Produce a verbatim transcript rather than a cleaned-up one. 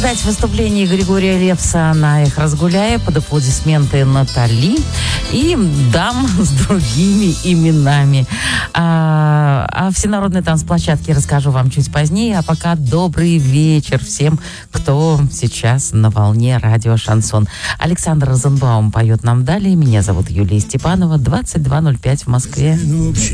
ждать выступлений Григория Лепса на их разгуляе под аплодисменты Натали и дам с другими именами. А, о всенародной танцплощадке расскажу вам чуть позднее, а пока добрый вечер всем, кто сейчас на волне радио «Шансон». Александр Розенбаум поет нам далее. Меня зовут Юлия Степанова. двадцать два ноль пять в Москве.